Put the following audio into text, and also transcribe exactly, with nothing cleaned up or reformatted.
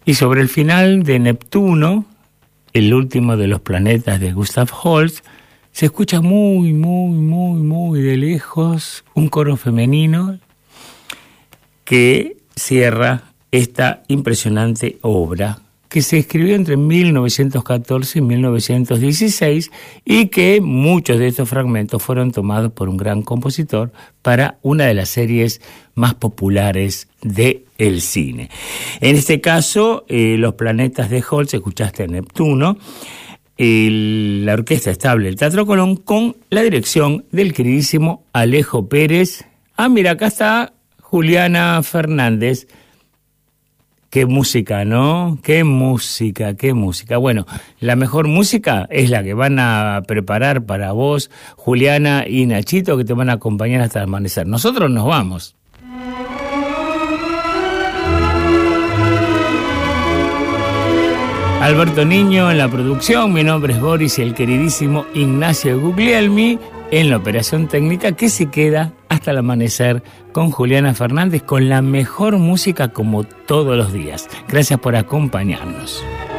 Y sobre el final de Neptuno, el último de los planetas de Gustav Holst, se escucha muy, muy, muy, muy de lejos un coro femenino que cierra esta impresionante obra, que se escribió entre mil novecientos catorce y mil novecientos dieciséis y que muchos de estos fragmentos fueron tomados por un gran compositor para una de las series más populares del cine. En este caso, eh, los planetas de Holst, escuchaste a Neptuno, el, la Orquesta Estable del Teatro Colón, con la dirección del queridísimo Alejo Pérez. Ah, mira, acá está Juliana Fernández. Qué música, ¿no? Qué música, qué música. Bueno, la mejor música es la que van a preparar para vos, Juliana y Nachito, que te van a acompañar hasta el amanecer. Nosotros nos vamos. Alberto Niño en la producción, mi nombre es Boris y el queridísimo Ignacio Guglielmi en la operación técnica, que se queda hasta el amanecer con Juliana Fernández, con la mejor música como todos los días. Gracias por acompañarnos.